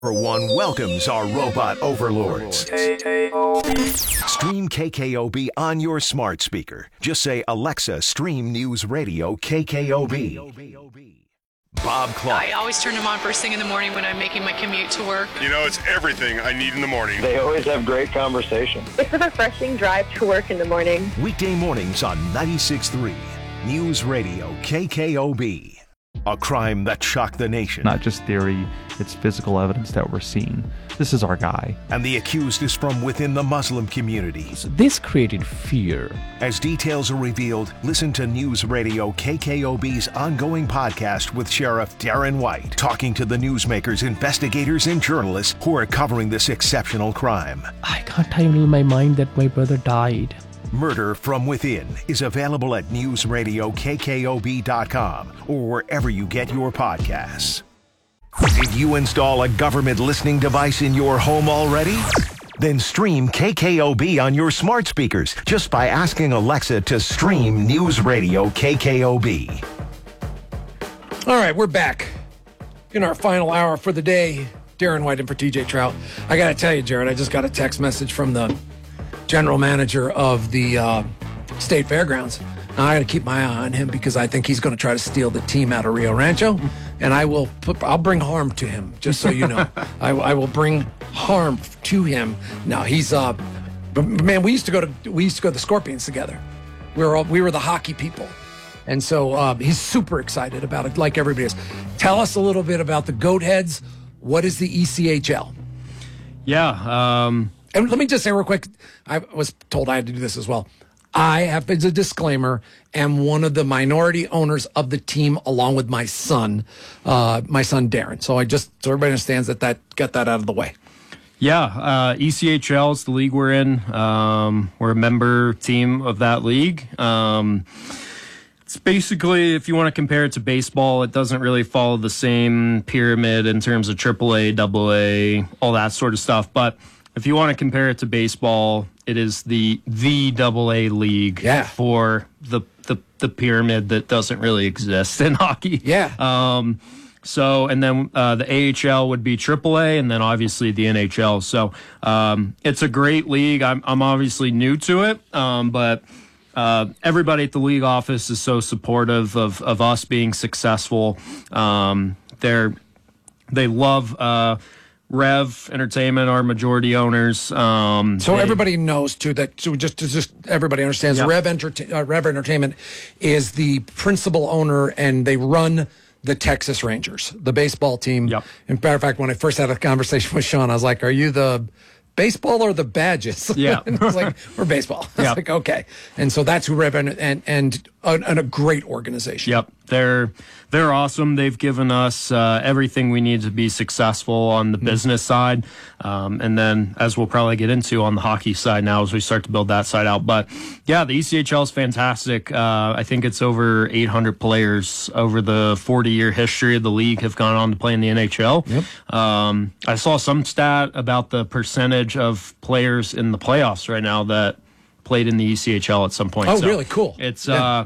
One welcomes our robot overlords. Stream KKOB on your smart speaker. Just say, Alexa, stream News Radio KKOB. Bob Clark. I always turn them on first thing in the morning when I'm making my commute to work. You know, it's everything I need in the morning. They always have great conversation. It's a refreshing drive to work in the morning. Weekday mornings on 96.3 News Radio KKOB. A crime that shocked the nation. Not just theory, it's physical evidence that we're seeing. This is our guy. And the accused is from within the Muslim community. This created fear. As details are revealed, listen to News Radio KKOB's ongoing podcast with Sheriff Darren White, talking to the newsmakers, investigators, and journalists who are covering this exceptional crime. I can't handle my mind that my brother died. Murder from Within is available at newsradiokkob.com or wherever you get your podcasts. Did you install a government listening device in your home already? Then stream KKOB on your smart speakers just by asking Alexa to stream News Radio KKOB. All right, we're back in our final hour for the day. Darren White in for TJ Trout. I got to tell you, Jared, I just got a text message from the general manager of the State Fairgrounds. Now, I got to keep my eye on him because I think he's going to try to steal the team out of Rio Rancho, and I'll bring harm to him. Just so you know, I will bring harm to him. Now he's but man, we used to go to the Scorpions together. We were the hockey people, and so he's super excited about it, like everybody is. Tell us a little bit about the Goat Heads. What is the ECHL? Yeah. And let me just say real quick, I was told I had to do this as well. I have, as a disclaimer, am one of the minority owners of the team along with my son Darren. So so everybody understands that get that out of the way. Yeah, ECHL is the league we're in. We're a member team of that league. It's basically, if you want to compare it to baseball, it doesn't really follow the same pyramid in terms of AAA, AA, all that sort of stuff. But if you want to compare it to baseball, it is the AA league for the pyramid that doesn't really exist in hockey. Yeah. And then the AHL would be AAA, and then obviously the NHL. So it's a great league. I'm obviously new to it, but everybody at the league office is so supportive of us being successful. They love Rev Entertainment, our majority owners. Everybody knows too that. So just everybody understands. Yep. Rev Entertainment is the principal owner, and they run the Texas Rangers, the baseball team. Yep. In matter of fact, when I first had a conversation with Sean, I was like, "Are you the baseball or the Badges?" Yeah. And I was like, "We're baseball." I was like, "Okay." And so that's who Rev and a great organization. Yep. They're awesome. They've given us everything we need to be successful on the business side. And then, as we'll probably get into on the hockey side now as we start to build that side out. But yeah, the ECHL is fantastic. I think it's over 800 players over the 40-year history of the league have gone on to play in the NHL. Yep. I saw some stat about the percentage of players in the playoffs right now that played in the ECHL at some point. Oh, so really cool. It's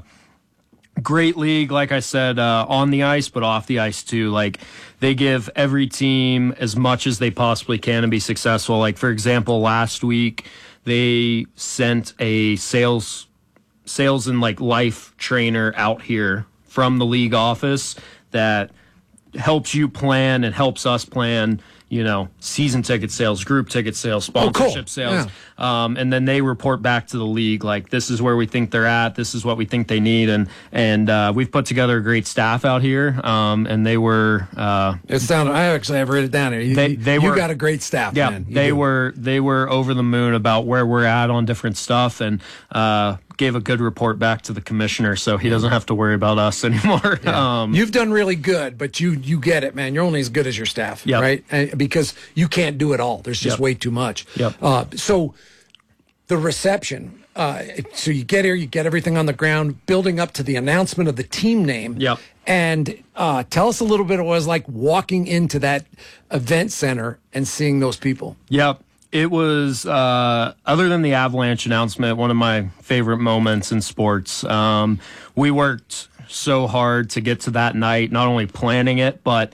great league, like I said, on the ice, but off the ice too. Like, they give every team as much as they possibly can to be successful. Like, for example, last week they sent a sales and like life trainer out here from the league office that helps you plan and helps us plan, season ticket sales, group ticket sales, sponsorship sales. Yeah. And then they report back to the league, like, this is where we think they're at. This is what we think they need. And we've put together a great staff out here. And they were, it's down. I actually have written it down here. You got a great staff. Yeah. Man. They were over the moon about where we're at on different stuff. And, gave a good report back to the commissioner, so he doesn't have to worry about us anymore. Yeah. You've done really good, but you get it, man. You're only as good as your staff, right? Because you can't do it all. There's just way too much. Yep. So the reception, so you get here, you get everything on the ground, building up to the announcement of the team name. Yep. And tell us a little bit of what it was like walking into that event center and seeing those people. Yep. It was, other than the Avalanche announcement, one of my favorite moments in sports. We worked so hard to get to that night, not only planning it, but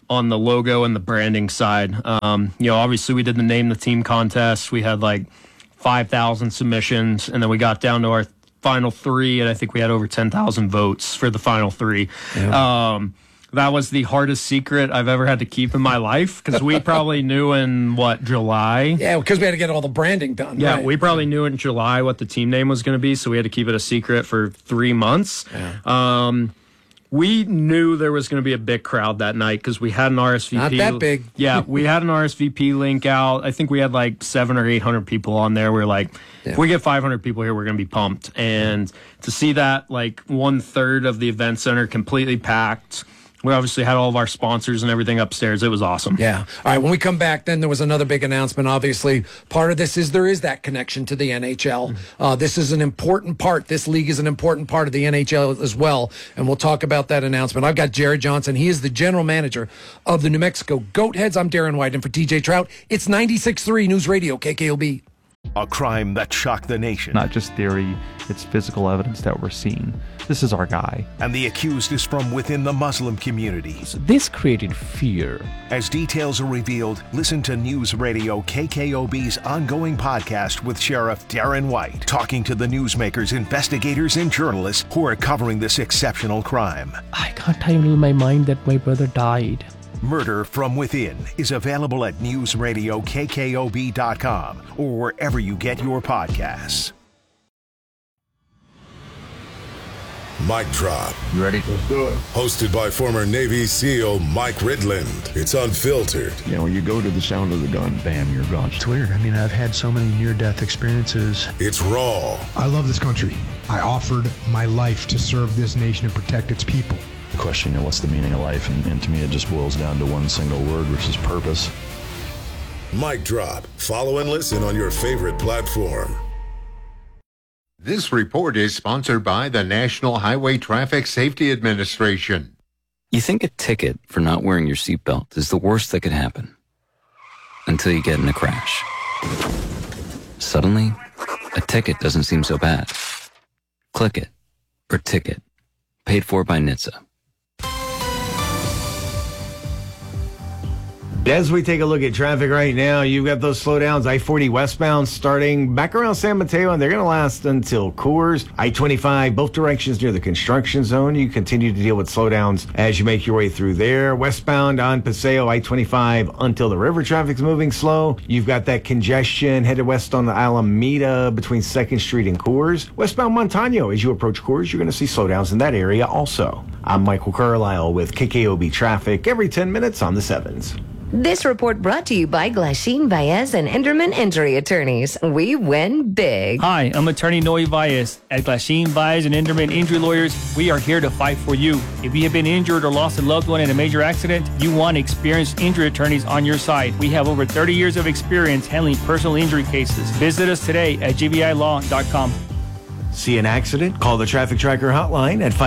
on the logo and the branding side. Obviously we did the name the team contest. We had like 5,000 submissions, and then we got down to our final 3, and I think we had over 10,000 votes for the final 3. Yeah. That was the hardest secret I've ever had to keep in my life, because we probably knew in, July? Yeah, because we had to get all the branding done. Yeah, right? We probably knew in July what the team name was going to be, so we had to keep it a secret for 3 months. Yeah. We knew there was going to be a big crowd that night because we had an RSVP. Not that big. Yeah, we had an RSVP link out. I think we had like 700 or 800 people on there. We were like, if we get 500 people here, we're going to be pumped. And to see that, like 1/3 of the event center completely packed. We obviously had all of our sponsors and everything upstairs. It was awesome. Yeah. All right. When we come back, then there was another big announcement. Obviously, part of this is there is that connection to the NHL. This is an important part. This league is an important part of the NHL as well. And we'll talk about that announcement. I've got Jared Johnson. He is the general manager of the New Mexico Goatheads. I'm Darren White. And for TJ Trout, it's 96.3 News Radio, KKOB. A crime that shocked the nation. Not just theory, it's physical evidence that we're seeing. This is our guy. And the accused is from within the Muslim community. This created fear. As details are revealed, listen to News Radio KKOB's ongoing podcast with Sheriff Darren White, talking to the newsmakers, investigators, and journalists who are covering this exceptional crime. I can't handle my mind that my brother died. Murder from Within is available at newsradiokkob.com or wherever you get your podcasts. Mic Drop. You ready? Let's do it. Hosted by former Navy SEAL Mike Ridland. It's unfiltered. You know, when you go to the sound of the gun, bam, you're gone. It's weird. I mean, I've had so many near-death experiences. It's raw. I love this country. I offered my life to serve this nation and protect its people. Question, what's the meaning of life? And to me, it just boils down to one single word, which is purpose. Mic Drop. Follow and listen on your favorite platform. This report is sponsored by the National Highway Traffic Safety Administration. You think a ticket for not wearing your seatbelt is the worst that could happen until you get in a crash. Suddenly, a ticket doesn't seem so bad. Click it, or ticket. Paid for by NHTSA. As we take a look at traffic right now, you've got those slowdowns. I-40 westbound starting back around San Mateo, and they're going to last until Coors. I-25, both directions near the construction zone. You continue to deal with slowdowns as you make your way through there. Westbound on Paseo, I-25 until the river traffic's moving slow. You've got that congestion headed west on the Alameda between 2nd Street and Coors. Westbound Montano, as you approach Coors, you're going to see slowdowns in that area also. I'm Michael Carlisle with KKOB Traffic every 10 minutes on the 7s. This report brought to you by Glasheen, Baez, and Enderman Injury Attorneys. We win big. Hi, I'm attorney Noe Baez. At Glasheen, Baez, and Enderman Injury Lawyers, we are here to fight for you. If you have been injured or lost a loved one in a major accident, you want experienced injury attorneys on your side. We have over 30 years of experience handling personal injury cases. Visit us today at gbilaw.com. See an accident? Call the Traffic Tracker hotline at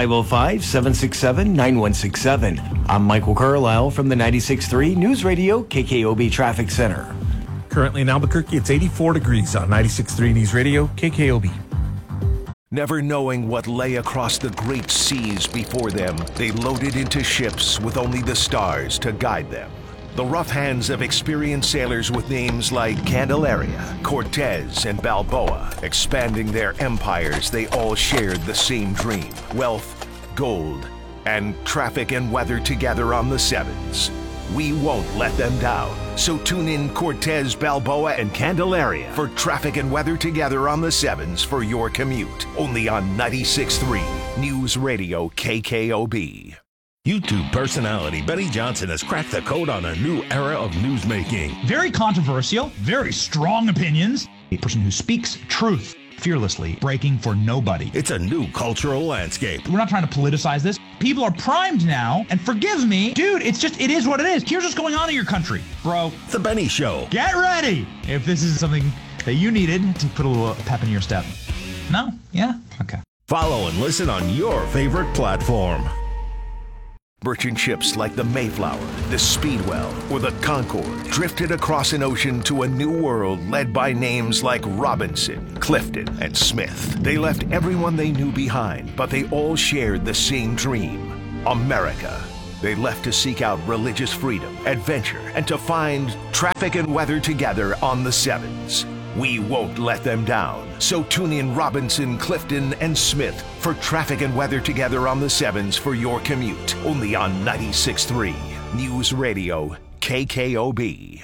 505-767-9167. I'm Michael Carlisle from the 96.3 News Radio KKOB Traffic Center. Currently in Albuquerque, it's 84 degrees on 96.3 News Radio KKOB. Never knowing what lay across the great seas before them, they loaded into ships with only the stars to guide them. The rough hands of experienced sailors with names like Candelaria, Cortez, and Balboa. Expanding their empires, they all shared the same dream: wealth, gold, and traffic and weather together on the sevens. We won't let them down. So tune in Cortez, Balboa, and Candelaria for traffic and weather together on the sevens for your commute. Only on 96.3 News Radio KKOB. YouTube personality Benny Johnson has cracked the code on a new era of newsmaking. Very controversial, very strong opinions. A person who speaks truth fearlessly, breaking for nobody. It's a new cultural landscape. We're not trying to politicize this. People are primed now, and forgive me, dude, it is what it is. Here's what's going on in your country, bro. The Benny Show. Get ready if this is something that you needed to put a little pep in your step. No? Yeah? Okay. Follow and listen on your favorite platform. Merchant ships like the Mayflower, the Speedwell, or the Concorde drifted across an ocean to a new world led by names like Robinson, Clifton, and Smith. They left everyone they knew behind, but they all shared the same dream: America. They left to seek out religious freedom, adventure, and to find traffic and weather together on the Sevens. We won't let them down. So tune in Robinson, Clifton, and Smith for traffic and weather together on the Sevens for your commute. Only on 96.3 News Radio KKOB.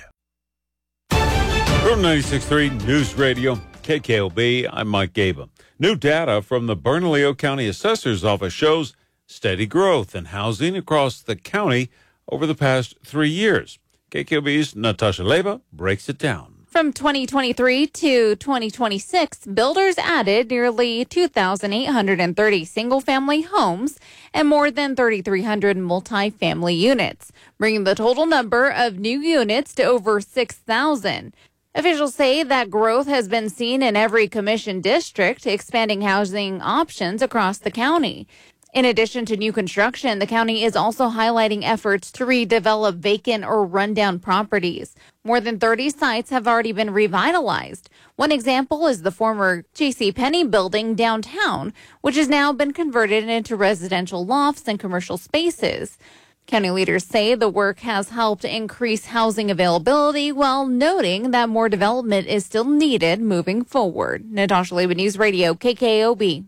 From 96.3 News Radio KKOB, I'm Mike Gaba. New data from the Bernalillo County Assessor's Office shows steady growth in housing across the county over the past 3 years. KKOB's Natasha Leba breaks it down. From 2023 to 2026, builders added nearly 2,830 single-family homes and more than 3,300 multi-family units, bringing the total number of new units to over 6,000. Officials say that growth has been seen in every commission district, expanding housing options across the county. In addition to new construction, the county is also highlighting efforts to redevelop vacant or rundown properties. More than 30 sites have already been revitalized. One example is the former JCPenney building downtown, which has now been converted into residential lofts and commercial spaces. County leaders say the work has helped increase housing availability while noting that more development is still needed moving forward. Natasha Leba, News Radio, KKOB.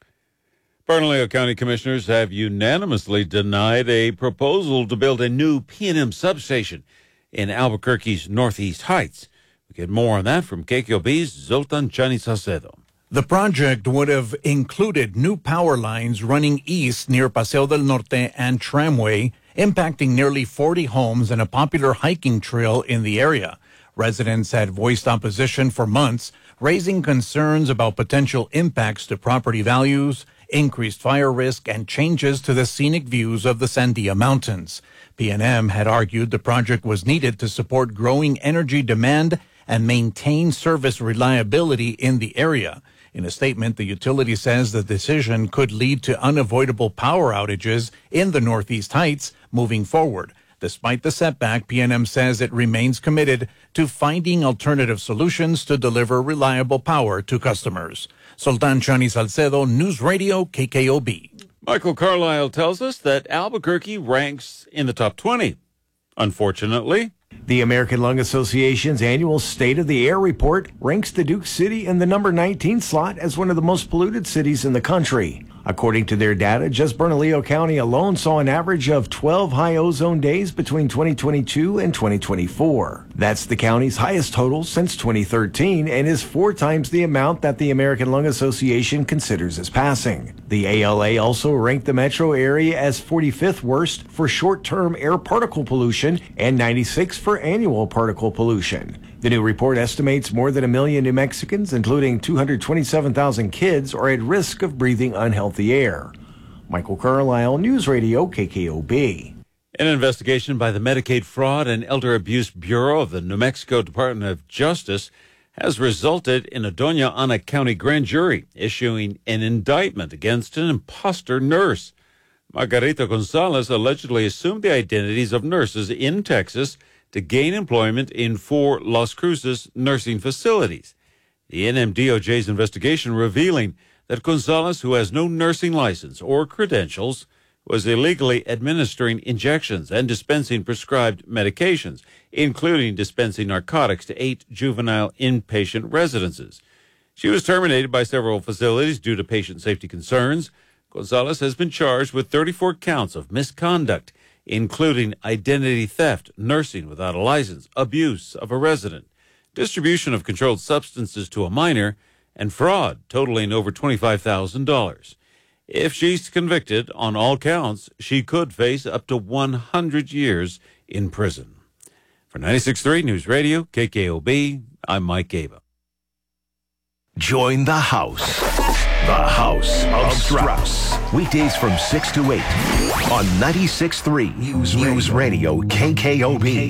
Bernalillo County Commissioners have unanimously denied a proposal to build a new P&M substation in Albuquerque's Northeast Heights. We get more on that from KKOB's Zoltan Chani Salcedo. The project would have included new power lines running east near Paseo del Norte and Tramway, impacting nearly 40 homes and a popular hiking trail in the area. Residents had voiced opposition for months, raising concerns about potential impacts to property values, increased fire risk, and changes to the scenic views of the Sandia Mountains. PNM had argued the project was needed to support growing energy demand and maintain service reliability in the area. In a statement, the utility says the decision could lead to unavoidable power outages in the Northeast Heights moving forward. Despite the setback, PNM says it remains committed to finding alternative solutions to deliver reliable power to customers. Sultan Chani Salcedo, News Radio, KKOB. Michael Carlisle tells us that Albuquerque ranks in the top 20. Unfortunately, the American Lung Association's annual State of the Air report ranks the Duke City in the number 19 slot as one of the most polluted cities in the country. According to their data, just Bernalillo County alone saw an average of 12 high ozone days between 2022 and 2024. That's the county's highest total since 2013 and is 4 times the amount that the American Lung Association considers as passing. The ALA also ranked the metro area as 45th worst for short-term air particle pollution and 96th for annual particle pollution. The new report estimates more than 1 million New Mexicans, including 227,000 kids, are at risk of breathing unhealthy air. Michael Carlisle, News Radio, KKOB. An investigation by the Medicaid Fraud and Elder Abuse Bureau of the New Mexico Department of Justice has resulted in a Doña Ana County grand jury issuing an indictment against an imposter nurse. Margarita Gonzalez allegedly assumed the identities of nurses in Texas to gain employment in 4 Las Cruces nursing facilities. The NMDOJ's investigation revealing that Gonzalez, who has no nursing license or credentials, was illegally administering injections and dispensing prescribed medications, including dispensing narcotics to 8 juvenile inpatient residences. She was terminated by several facilities due to patient safety concerns. Gonzalez has been charged with 34 counts of misconduct, including identity theft, nursing without a license, abuse of a resident, distribution of controlled substances to a minor, and fraud totaling over $25,000. If she's convicted on all counts, she could face up to 100 years in prison. For 96.3 News Radio, KKOB, I'm Mike Gaba. Join the house. The House of Strauss. Weekdays from 6 to 8 on 96.3 News Radio KKOB.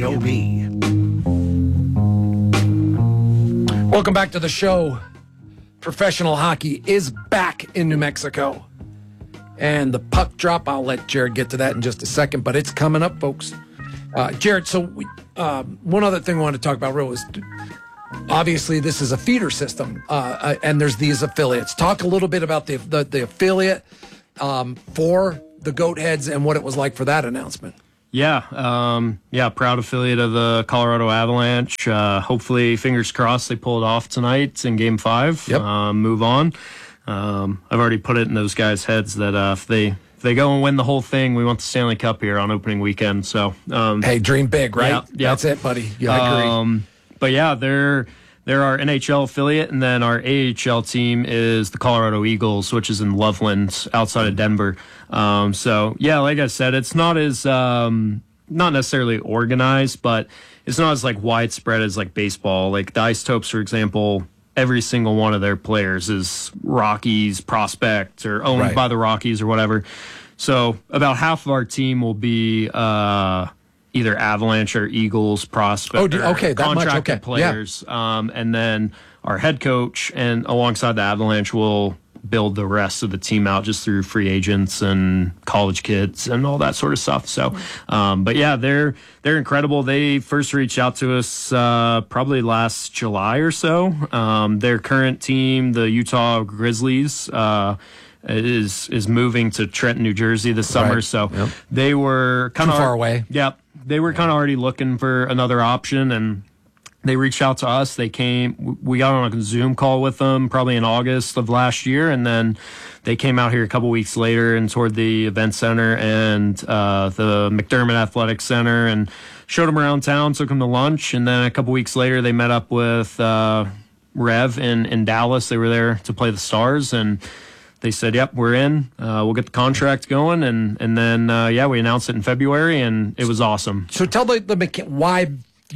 Welcome back to the show. Professional hockey is back in New Mexico. And the puck drop, I'll let Jared get to that in just a second, but it's coming up, folks. Jared, so one other thing I want to talk about real is obviously this is a feeder system, and there's these affiliates. Talk a little bit about the affiliate for the Goat Heads and what it was like for that announcement. Yeah, proud affiliate of the Colorado Avalanche. Hopefully, fingers crossed, they pull it off tonight in Game 5. Yep. Move on. I've already put it in those guys' heads that if they go and win the whole thing, we want the Stanley Cup here on opening weekend. So, hey, dream big, right? Yeah, that's it, buddy. Yeah, I agree. But yeah, they're our NHL affiliate, and then our AHL team is the Colorado Eagles, which is in Loveland, outside of Denver. So yeah, like I said, it's not as not necessarily organized, but it's not as like widespread as like baseball. Like the Isotopes, for example, every single one of their players is Rockies prospect or owned by the Rockies or whatever. So about half of our team will be either Avalanche or Eagles prospect contracted players. Yeah. And then our head coach and alongside the Avalanche will build the rest of the team out just through free agents and college kids and all that sort of stuff. So, but yeah, they're incredible. They first reached out to us probably last July or so. Their current team, the Utah Grizzlies, is moving to Trenton, New Jersey this summer. So they were kind of far away. Yep. They were kind of already looking for another option, and they reached out to us. They came. We got on a Zoom call with them probably in August of last year, and then they came out here a couple weeks later and toured the event center and the McDermott Athletic Center and showed them around town, took them to lunch, and then a couple weeks later they met up with Rev in Dallas. They were there to play the Stars, and they said, yep, we're in. We'll get the contract going. And then, we announced it in February, and it was awesome. So tell why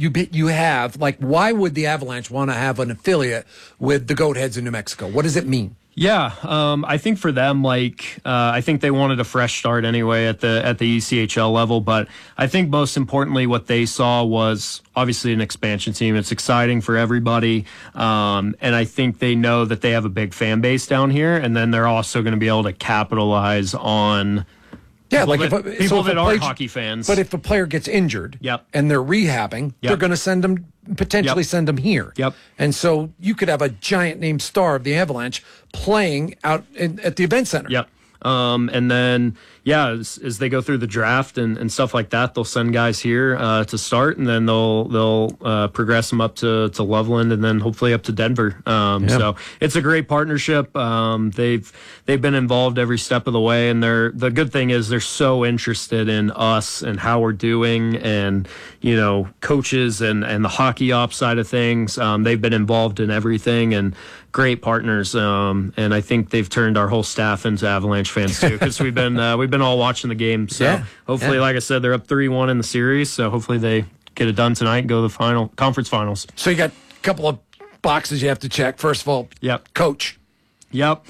why would the Avalanche want to have an affiliate with the Goat Heads in New Mexico? What does it mean? Yeah, I think for them, I think they wanted a fresh start anyway at the ECHL level. But I think most importantly, what they saw was obviously an expansion team. It's exciting for everybody, and I think they know that they have a big fan base down here, and then they're also going to be able to capitalize on. Yeah, people that aren't hockey fans. But if a player gets injured and they're rehabbing, they're going to send them here. Yep. And so you could have a giant name star of the Avalanche playing out at the event center. Yep. And then, as they go through the draft and stuff like that, they'll send guys here to start, and then they'll progress them up to Loveland, and then hopefully up to Denver. So it's a great partnership. They've been involved every step of the way, and the good thing is they're so interested in us and how we're doing, and coaches and the hockey ops side of things. They've been involved in everything, and great partners. And I think they've turned our whole staff into Avalanche fans too, because we've been all watching the game. So hopefully, like I said, they're up 3-1 in the series. So hopefully they get it done tonight and go to the conference finals. So you got a couple of boxes you have to check. First of all, coach. Yep.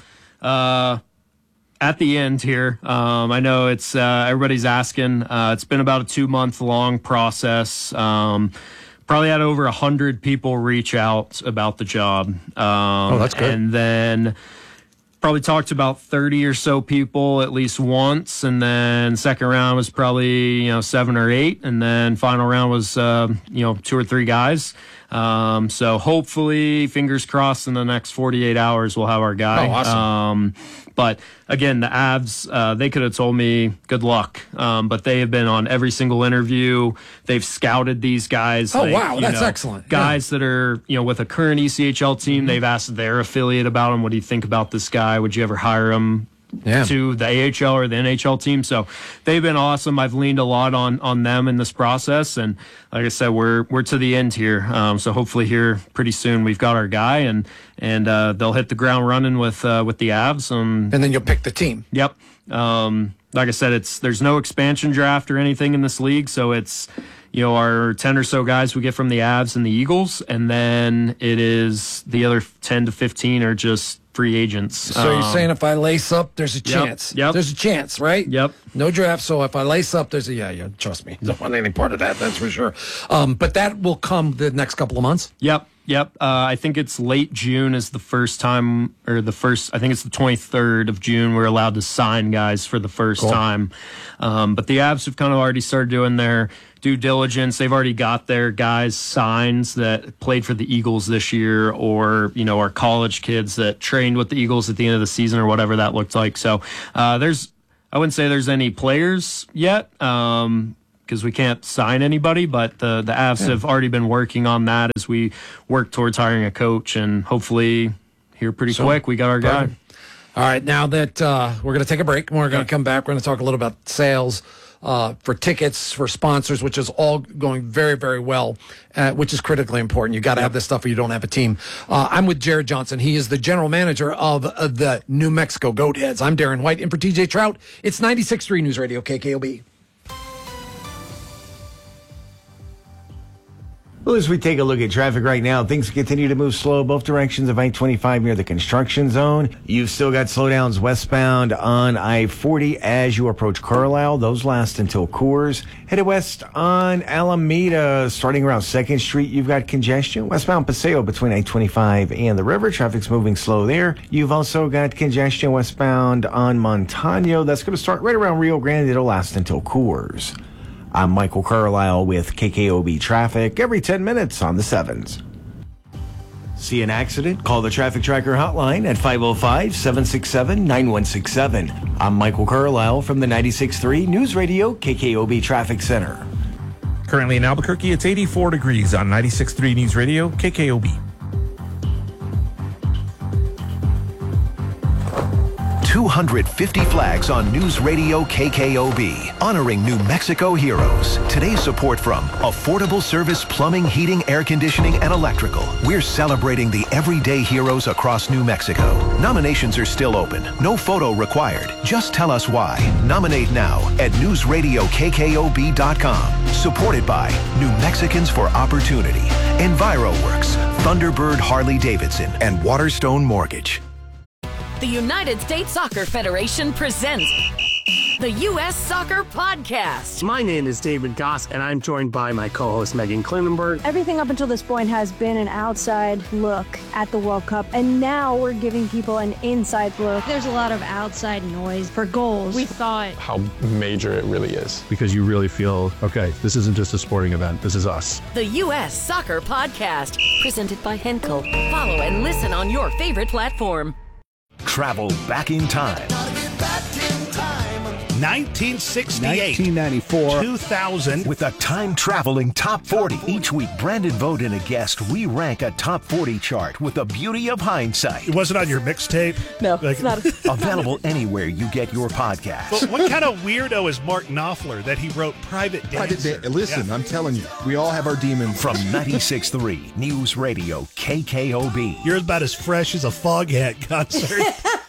At the end here, I know it's everybody's asking. It's been about a 2-month long process. Probably had over 100 people reach out about the job. That's good. And then probably talked to about 30 or so people at least once. And then second round was probably, 7 or 8. And then final round was, 2 or 3 guys. So hopefully, fingers crossed, in the next 48 hours, we'll have our guy. Oh, awesome. But again, the Avs, they could have told me good luck. But they have been on every single interview. They've scouted these guys. Oh, wow. That's excellent. Guys that are, with a current ECHL team, they've asked their affiliate about him. What do you think about this guy? Would you ever hire him? To the AHL or the NHL team. So they've been awesome. I've leaned a lot on them in this process. And like I said, we're to the end here. So hopefully here pretty soon we've got our guy, and they'll hit the ground running with the Avs. And then you'll pick the team. Yep. Like I said, there's no expansion draft or anything in this league. So it's, our 10 or so guys we get from the Avs and the Eagles. And then it is the other 10 to 15 are just free agents. So you're saying if I lace up, there's a chance. Yep. There's a chance, right? Yep. No draft, so if I lace up, there's trust me. Don't want any part of that, that's for sure. But that will come the next couple of months? Yep. I think it's late June is the first time, I think it's the 23rd of June we're allowed to sign guys for the first time. But the Avs have kind of already started doing their due diligence. They've already got their guys signs that played for the Eagles this year, or, our college kids that trained with the Eagles at the end of the season, or whatever that looked like. So there's I wouldn't say there's any players yet because we can't sign anybody, but the Avs have already been working on that as we work towards hiring a coach, and hopefully here pretty quick we got our guy. All right, now that we're going to take a break, we're going to come back. We're going to talk a little about sales for tickets, for sponsors, which is all going very, very well, which is critically important. You got to have this stuff or you don't have a team. I'm with Jared Johnson. He is the general manager of the New Mexico Goatheads. I'm Darren White, in for TJ Trout. It's 96.3 News Radio, KKOB. Well, as we take a look at traffic right now, things continue to move slow both directions of I-25 near the construction zone. You've still got slowdowns westbound on I-40 as you approach Carlisle. Those last until Coors. Headed west on Alameda, starting around 2nd Street, you've got congestion. Westbound Paseo between I-25 and the river. Traffic's moving slow there. You've also got congestion westbound on Montano. That's going to start right around Rio Grande. It'll last until Coors. I'm Michael Carlisle with KKOB Traffic every 10 minutes on the 7s. See an accident? Call the Traffic Tracker hotline at 505-767-9167. I'm Michael Carlisle from the 96.3 News Radio KKOB Traffic Center. Currently in Albuquerque, it's 84 degrees on 96.3 News Radio KKOB. 250 flags on News Radio KKOB, honoring New Mexico heroes. Today's support from Affordable Service Plumbing, Heating, Air Conditioning, and Electrical. We're celebrating the everyday heroes across New Mexico. Nominations are still open. No photo required. Just tell us why. Nominate now at newsradiokkob.com. Supported by New Mexicans for Opportunity, EnviroWorks, Thunderbird Harley Davidson, and Waterstone Mortgage. The United States Soccer Federation presents the U.S. Soccer Podcast. My name is David Goss, and I'm joined by my co-host Megan Klinenberg. Everything up until this point has been an outside look at the World Cup, and now we're giving people an inside look. There's a lot of outside noise for goals. We thought how major it really is. Because you really feel, okay, this isn't just a sporting event, this is us. The U.S. Soccer Podcast, presented by Henkel. Follow and listen on your favorite platform. Travel back in time. 1968, 1994, 2000, with a time-traveling top 40. Each week, Brandon Vogt and a guest, we rank a top 40 chart with the beauty of hindsight. It wasn't on your mixtape? No, it's not. Available anywhere you get your podcast. But what kind of weirdo is Mark Knopfler that he wrote Private Dancer? Listen, yeah. I'm telling you, we all have our demons. From 96.3 News Radio KKOB. You're about as fresh as a Foghat concert.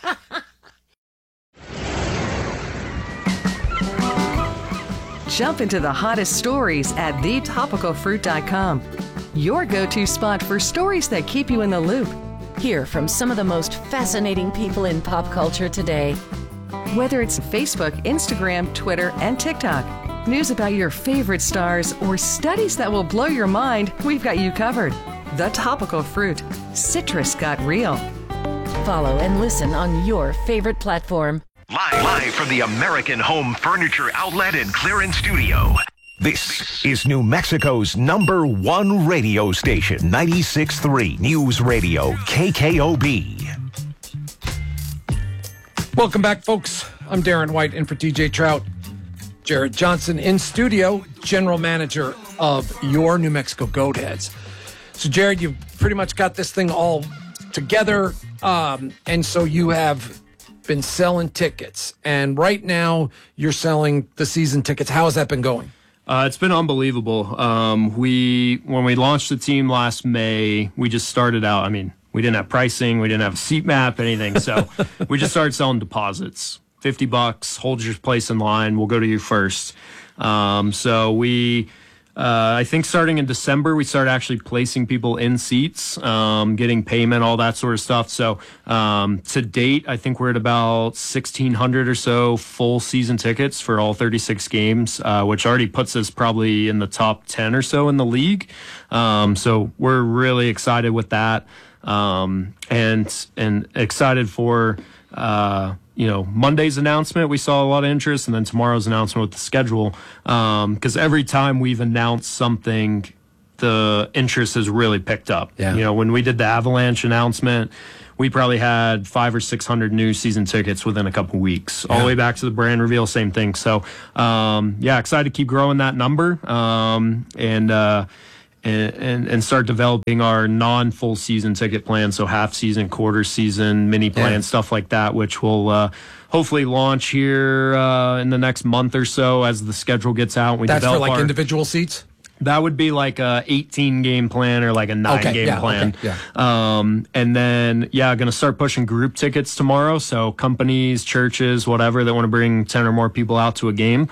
Jump into the hottest stories at thetopicalfruit.com. Your go-to spot for stories that keep you in the loop. Hear from some of the most fascinating people in pop culture today. Whether it's Facebook, Instagram, Twitter, and TikTok, news about your favorite stars, or studies that will blow your mind, we've got you covered. The Topical Fruit. Citrus got real. Follow and listen on your favorite platform. Live from the American Home Furniture Outlet and Clearance Studio. This is New Mexico's #1 radio station, 96.3 News Radio KKOB. Welcome back, folks. I'm Darren White, in for TJ Trout. Jared Johnson in studio, general manager of your New Mexico Goatheads. So, Jared, you've pretty much got this thing all together, and so you have been selling tickets, and right now you're selling the season tickets. How has that been going? It's been unbelievable. When we launched the team last May, we just started out. I mean, we didn't have pricing, we didn't have a seat map, anything. So we just started selling deposits. $50, hold your place in line. We'll go to you first. So we. I think starting in December, we started actually placing people in seats, getting payment, all that sort of stuff. So to date, I think we're at about 1,600 or so full season tickets for all 36 games, which already puts us probably in the top 10 or so in the league. So we're really excited with that, and excited for Monday's announcement. We saw a lot of interest, and then tomorrow's announcement with the schedule. Because every time we've announced something, the interest has really picked up. Yeah. You know, when we did the Avalanche announcement, we probably had 500 or 600 new season tickets within a couple weeks. All the way back to the brand reveal, same thing. So, excited to keep growing that number and start developing our non-full season ticket plan. So half season, quarter season, mini plan, stuff like that, which will hopefully launch here in the next month or so as the schedule gets out. That's for like individual seats? That would be like a 18-game plan or like a 9-game plan. And then, going to start pushing group tickets tomorrow. So companies, churches, whatever, that want to bring 10 or more people out to a game.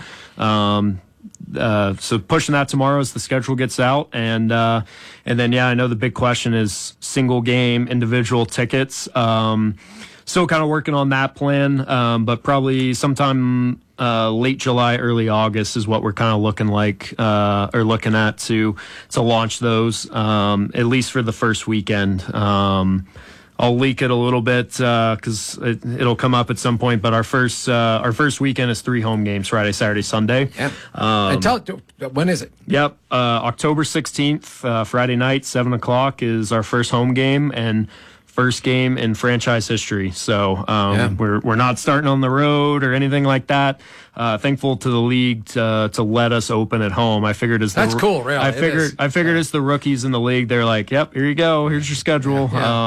So pushing that tomorrow as the schedule gets out. And then, I know the big question is single game, individual tickets. Still kind of working on that plan, but probably sometime late July, early August is what we're kind of looking at to launch those, at least for the first weekend. I'll leak it a little bit because it'll come up at some point. But our first weekend is 3 home games: Friday, Saturday, Sunday. Yeah. And when is it? Yep, October 16th, Friday night, 7:00 is our first home game and first game in franchise history. So we're not starting on the road or anything like that. Thankful to the league to let us open at home. I figured that's cool. Really, I figured as the rookies in the league, they're like, "Yep, here you go. Here's your schedule."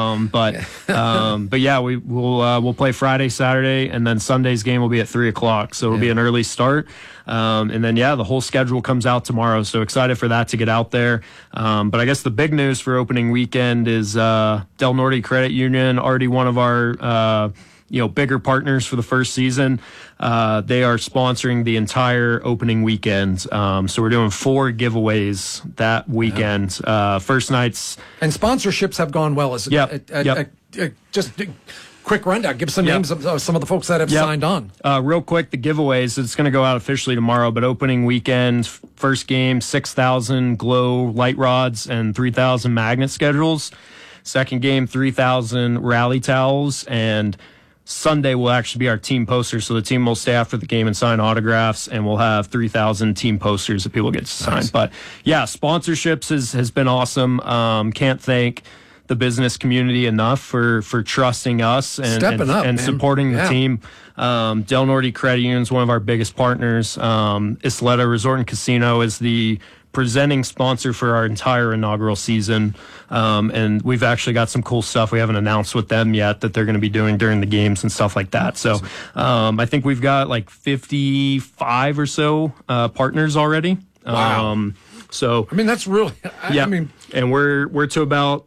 We'll play Friday, Saturday, and then Sunday's game will be at 3:00. So it'll be an early start. And then, the whole schedule comes out tomorrow. So excited for that to get out there. But I guess the big news for opening weekend is Del Norte Credit Union, already one of our bigger partners for the first season. They are sponsoring the entire opening weekend. So we're doing 4 giveaways that weekend. First night's... And sponsorships have gone well. Just quick rundown. Give some names of some of the folks that have signed on. Real quick, the giveaways. It's going to go out officially tomorrow, but opening weekend, first game, 6,000 glow light rods and 3,000 magnet schedules. Second game, 3,000 rally towels, and Sunday will actually be our team posters. So the team will stay after the game and sign autographs, and we'll have 3,000 team posters that people get to sign. Nice. But sponsorships has been awesome. Can't thank the business community enough for trusting us and supporting the team. Del Norte Credit Union is one of our biggest partners. Isleta Resort and Casino is the presenting sponsor for our entire inaugural season. And we've actually got some cool stuff we haven't announced with them yet that they're going to be doing during the games and stuff like that. So I think we've got like 55 or so partners already. Wow. So I mean, that's really, and we're to about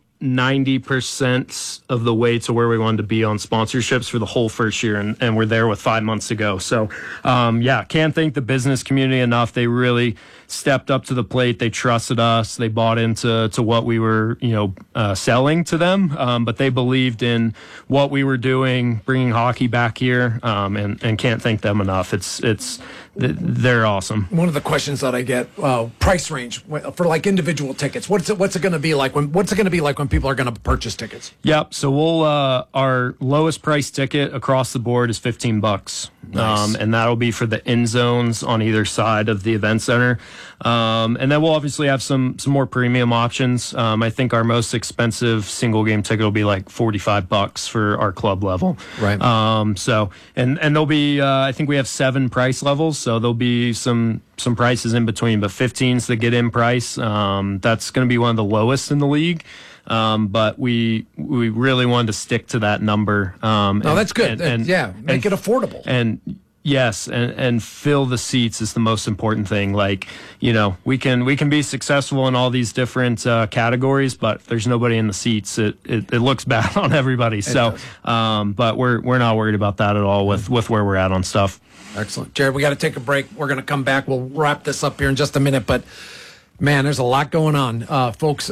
90% of the way to where we wanted to be on sponsorships for the whole first year, and we're there with 5 months to go. So, can't thank the business community enough. They really stepped up to the plate. They trusted us. They bought into what we were, selling to them. But they believed in what we were doing, bringing hockey back here, and can't thank them enough. They're awesome. One of the questions that I get, price range for like individual tickets. What's it going to be like when people are going to purchase tickets? Yep. So we'll our lowest price ticket across the board is $15. Nice. And that'll be for the end zones on either side of the event center. And then we'll obviously have some more premium options. I think our most expensive single game ticket will be like $45 for our club level. Right. So there'll be I think we have 7 price levels, so there'll be some prices in between, but 15's the get in price. That's going to be one of the lowest in the league. But we really wanted to stick to that number. That's good. Make it affordable. And yes, and fill the seats is the most important thing. Like, we can be successful in all these different categories, but if there's nobody in the seats, it looks bad on everybody. But we're not worried about that at all with where we're at on stuff. Excellent. Jared, we got to take a break. We're going to come back. We'll wrap this up here in just a minute, but man, there's a lot going on. Folks,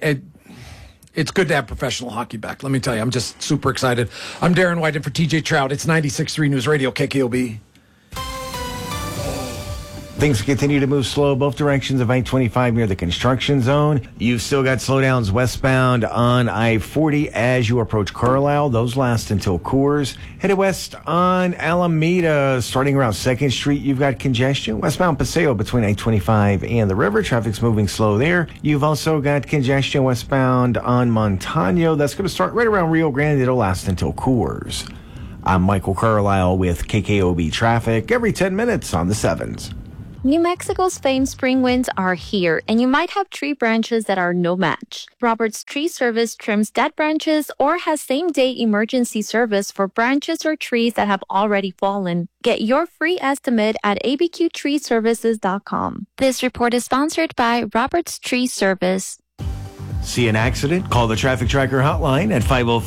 it's good to have professional hockey back. Let me tell you, I'm just super excited. I'm Darren White in for TJ Trout. It's 96.3 News Radio, KKOB. Things continue to move slow both directions of I-25 near the construction zone. You've still got slowdowns westbound on I-40 as you approach Carlisle. Those last until Coors. Headed west on Alameda, starting around 2nd Street, you've got congestion. Westbound Paseo between I-25 and the river. Traffic's moving slow there. You've also got congestion westbound on Montano. That's going to start right around Rio Grande. It'll last until Coors. I'm Michael Carlisle with KKOB Traffic every 10 minutes on the 7s. New Mexico's famed spring winds are here, and you might have tree branches that are no match. Roberts Tree Service trims dead branches or has same-day emergency service for branches or trees that have already fallen. Get your free estimate at abqtreeservices.com. This report is sponsored by Roberts Tree Service. See an accident? Call the Traffic Tracker hotline at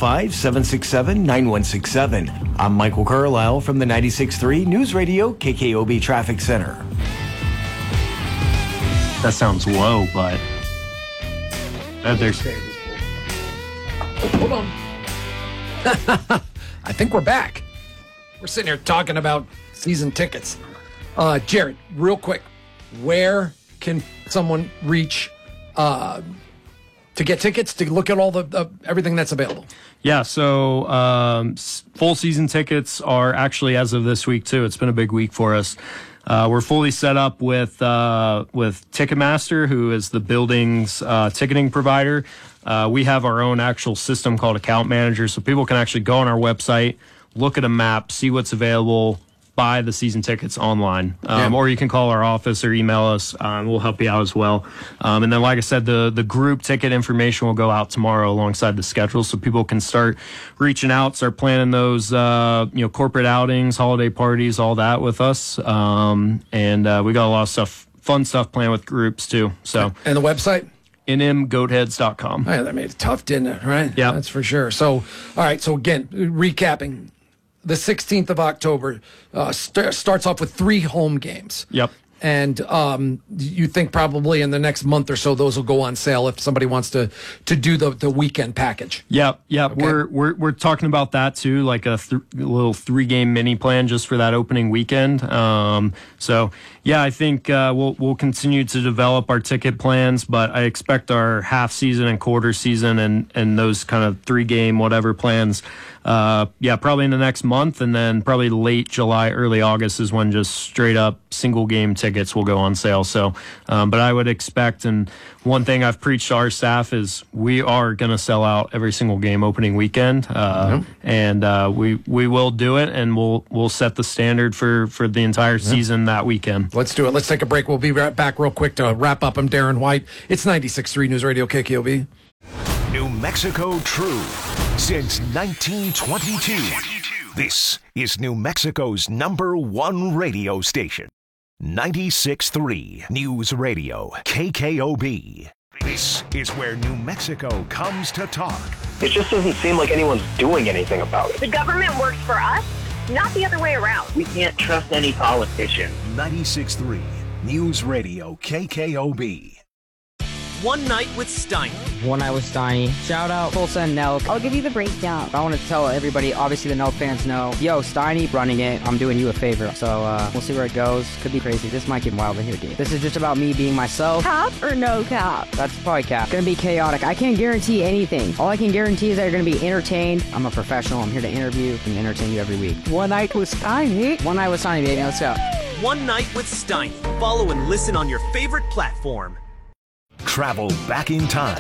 505-767-9167. I'm Michael Carlisle from the 96.3 News Radio KKOB Traffic Center. That sounds low, but there's. Hold on. I think we're back. We're sitting here talking about season tickets. Jared, real quick, where can someone reach to get tickets, to look at all the everything that's available? Yeah, so full season tickets are actually, as of this week too, it's been a big week for us. We're fully set up with Ticketmaster, who is the building's ticketing provider. We have our own actual system called Account Manager, so people can actually go on our website, look at a map, see what's available, buy the season tickets online. Or you can call our office or email us. We'll help you out as well. And then, like I said, the group ticket information will go out tomorrow alongside the schedule, so people can start reaching out, start planning those corporate outings, holiday parties, all that with us. And we got a lot of stuff, fun stuff planned with groups too. So and the website? nmgoatheads.com. Oh, yeah, that made it tough, didn't it? Right? Yeah. That's for sure. So, all right. So again, recapping. The 16th of October starts off with 3 home games. Yep. And you think probably in the next month or so those will go on sale if somebody wants to do the weekend package. Yep. Okay. We're talking about that too, like a little 3-game mini plan just for that opening weekend. So yeah, I think we'll continue to develop our ticket plans, but I expect our half season and quarter season and those kind of 3-game whatever plans. Probably in the next month, and then probably late July, early August is when just straight up single game tickets will go on sale. So, but I would expect, and one thing I've preached to our staff is we are going to sell out every single game opening weekend, and we will do it, and we'll set the standard for the entire season that weekend. Let's do it. Let's take a break. We'll be right back real quick to wrap up. I'm Darren White. It's 96.3 News Radio KKOB. New Mexico True since 1922. This is New Mexico's #1 radio station. 96.3 News Radio KKOB. This is where New Mexico comes to talk. It just doesn't seem like anyone's doing anything about it. The government works for us, not the other way around. We can't trust any politician. 96.3 News Radio KKOB. One Night with Steiny. One Night with Steiny. Shout out Tulsa and Nelk. I'll give you the breakdown. I want to tell everybody, obviously the Nelk fans know, yo, Steiny running it, I'm doing you a favor. So we'll see where it goes. Could be crazy. This might get wild in here, dude. This is just about me being myself. Cap or no cap? That's probably cap. Gonna be chaotic. I can't guarantee anything. All I can guarantee is that you're gonna be entertained. I'm a professional. I'm here to interview and entertain you every week. One Night with Steiny. One Night with Steiny, baby. Let's go. One Night with Steiny. Follow and listen on your favorite platform. Travel back in time.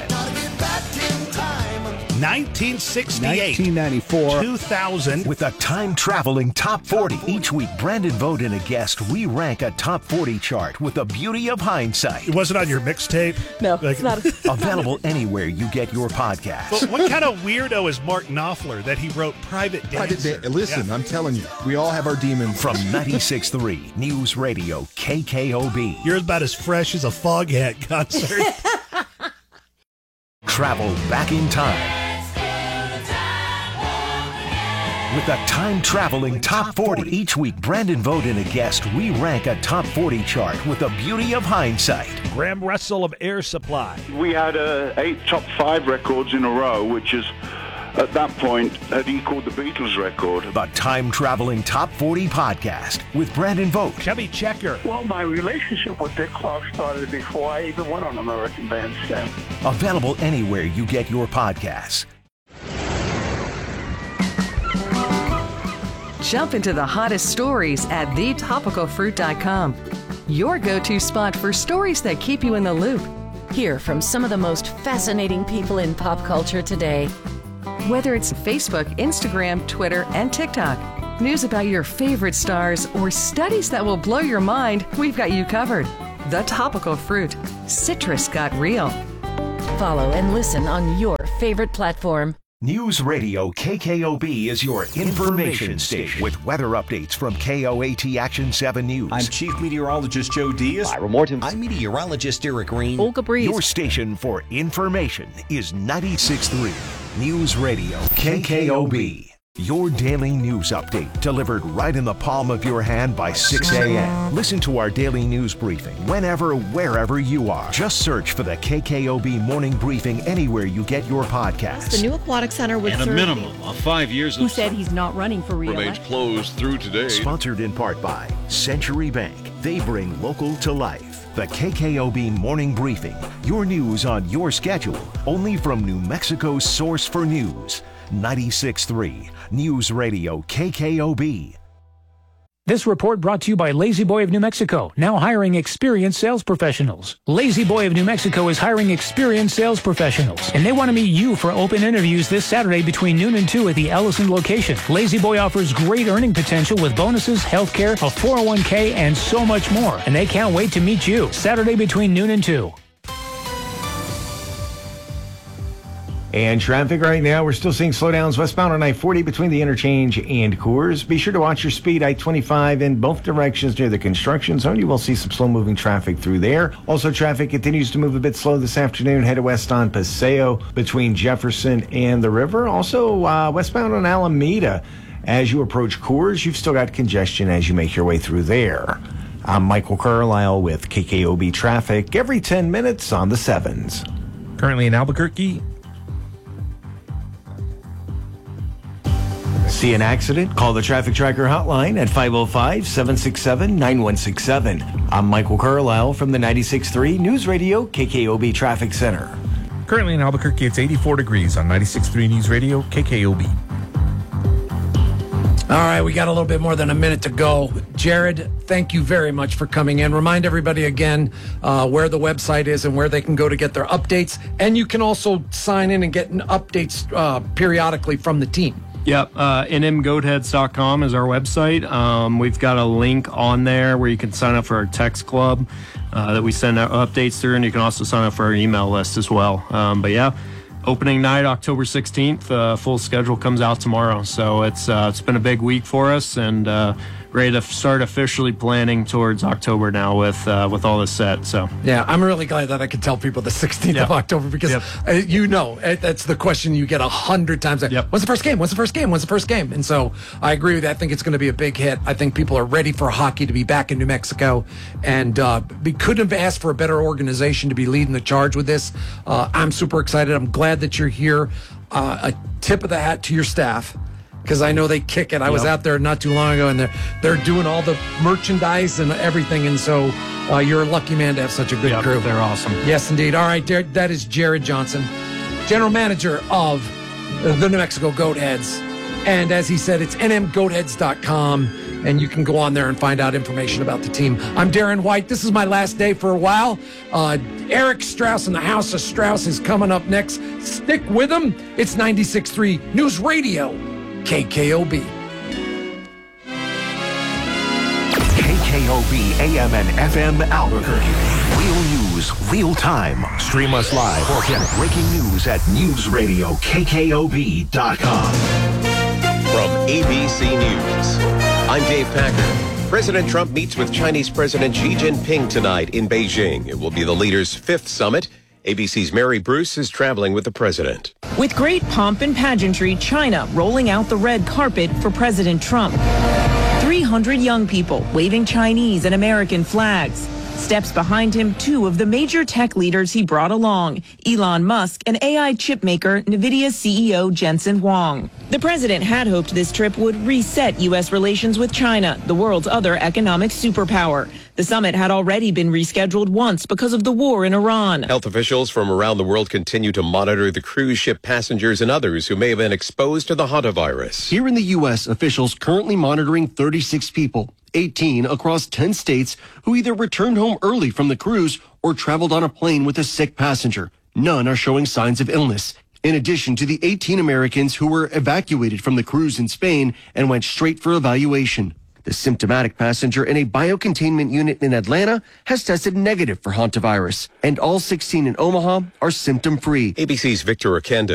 1968, 1994, 2000. With a time-traveling top 40. Each week, Brandon Vogt and a guest, we rank a top 40 chart with the beauty of hindsight. It wasn't on your mixtape? No, it's not. Available anywhere you get your podcast. But what kind of weirdo is Mark Knopfler that he wrote Private Dancer? Listen, I'm telling you, we all have our demons. From 96.3 News Radio KKOB. You're about as fresh as a Foghat concert. Travel back in time. With a time-traveling top 40. Each week, Brandon Vogt and a guest, we rank a top 40 chart with the beauty of hindsight. Graham Russell of Air Supply. We had 8 top 5 records in a row, which is at that point had equaled the Beatles record. The time-traveling Top 40 podcast with Brandon Vogt. Chubby Checker. Well, my relationship with Dick Clark started before I even went on American Bandstand. Available anywhere you get your podcasts. Jump into the hottest stories at thetopicalfruit.com. Your go-to spot for stories that keep you in the loop. Hear from some of the most fascinating people in pop culture today. Whether it's Facebook, Instagram, Twitter, and TikTok, news about your favorite stars, or studies that will blow your mind, we've got you covered. The Topical Fruit. Citrus got real. Follow and listen on your favorite platform. News Radio KKOB is your information station with weather updates from KOAT Action 7 News. I'm Chief Meteorologist Joe Diaz. Ira Morton. I'm Meteorologist Eric Green. Olga Breeze. Your station for information is 96.3 News Radio KKOB. Your daily news update delivered right in the palm of your hand by 6 a.m. Listen to our daily news briefing whenever, wherever you are. Just search for the KKOB Morning Briefing anywhere you get your podcasts. The new aquatic center would and a minimum of 5 years. Who said he's not running for re-election? re-election? Remains closed through today. Sponsored in part by Century Bank. They bring local to life. The KKOB Morning Briefing. Your news on your schedule. Only from New Mexico's source for news. 96.3 News Radio KKOB. This report brought to you by Lazy Boy of New Mexico, now hiring experienced sales professionals. Lazy Boy of New Mexico is hiring experienced sales professionals, and they want to meet you for open interviews this Saturday between noon and 2 at the Ellison location. Lazy Boy offers great earning potential with bonuses, healthcare, a 401k, and so much more, and they can't wait to meet you Saturday between noon and 2. And traffic right now, we're still seeing slowdowns westbound on I-40 between the interchange and Coors. Be sure to watch your speed, I-25 in both directions near the construction zone. You will see some slow-moving traffic through there. Also, traffic continues to move a bit slow this afternoon, headed west on Paseo between Jefferson and the river. Also, westbound on Alameda. As you approach Coors, you've still got congestion as you make your way through there. I'm Michael Carlisle with KKOB Traffic every 10 minutes on the 7s. Currently in Albuquerque. See an accident? Call the Traffic Tracker hotline at 505-767-9167. I'm Michael Carlisle from the 96.3 News Radio KKOB Traffic Center. Currently in Albuquerque, it's 84 degrees on 96.3 News Radio KKOB. All right, we got a little bit more than a minute to go. Jared, thank you very much for coming in. Remind everybody again where the website is and where they can go to get their updates. And you can also sign in and get updates periodically from the team. Yep, nmgoatheads.com is our website. We've got a link on there where you can sign up for our text club that we send out updates through, and you can also sign up for our email list as well. But yeah, opening night, October 16th, full schedule comes out tomorrow. So it's been a big week for us, and ready to start officially planning towards October now with all this set. So yeah, I'm really glad that I could tell people the 16th of October because that's the question you get 100 times. When's the first game? When's the first game? When's the first game? And so I agree with that. I think it's going to be a big hit. I think people are ready for hockey to be back in New Mexico, and we couldn't have asked for a better organization to be leading the charge with this. I'm super excited. I'm glad that you're here. A tip of the hat to your staff, because I know they kick it. I was out there not too long ago, and they're doing all the merchandise and everything, and so you're a lucky man to have such a good crew. They're awesome. Yes, indeed. All right, that is Jared Johnson, General Manager of the New Mexico Goatheads. And as he said, it's nmgoatheads.com, and you can go on there and find out information about the team. I'm Darren White. This is my last day for a while. Eric Strauss and the House of Strauss is coming up next. Stick with him. It's 96.3 News Radio KKOB. KKOB AM and FM Albuquerque. Real news, real time. Stream us live or get breaking news at newsradiokkob.com. From ABC News, I'm Dave Packer. President Trump meets with Chinese President Xi Jinping tonight in Beijing. It will be the leaders' fifth summit. ABC's Mary Bruce is traveling with the president. With great pomp and pageantry, China rolling out the red carpet for President Trump. 300 young people waving Chinese and American flags. Steps behind him, two of the major tech leaders he brought along, Elon Musk and AI chip maker NVIDIA CEO Jensen Huang. The president had hoped this trip would reset U.S. relations with China, the world's other economic superpower. The summit had already been rescheduled once because of the war in Iran. Health officials from around the world continue to monitor the cruise ship passengers and others who may have been exposed to the hantavirus. Here in the U.S., officials currently monitoring 36 people, 18 across 10 states, who either returned home early from the cruise or traveled on a plane with a sick passenger. None are showing signs of illness. In addition to the 18 Americans who were evacuated from the cruise in Spain and went straight for evaluation. The symptomatic passenger in a biocontainment unit in Atlanta has tested negative for hantavirus, and all 16 in Omaha are symptom-free. ABC's Victor Akenda.